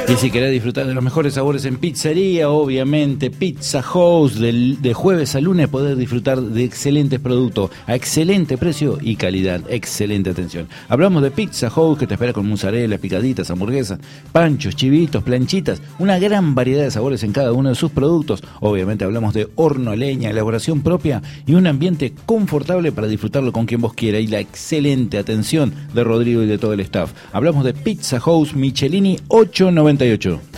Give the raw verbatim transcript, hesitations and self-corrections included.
Y si querés disfrutar de los mejores sabores en pizzería, obviamente Pizza House, del, de jueves a lunes podés disfrutar de excelentes productos a excelente precio y calidad, excelente atención. Hablamos de Pizza House, que te espera con mozzarella, picaditas, hamburguesas, panchos, chivitos, planchitas, una gran variedad de sabores en cada uno de sus productos. Obviamente hablamos de horno a leña, elaboración propia y un ambiente confortable para disfrutarlo con quien vos quiera, y la excelente atención de Rodrigo y de todo el staff. Hablamos de Pizza House Michelini ocho noventa y ocho.